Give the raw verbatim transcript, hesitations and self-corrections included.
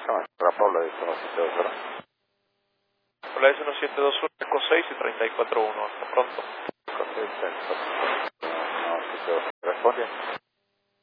No, para Paula de uno siete dos uno. Hola, es uno siete dos uno, Eco seis y treinta y cuatro uno. Hasta pronto. Eco seis, treinta y cuatro uno. No, siete dos. ¿Responde?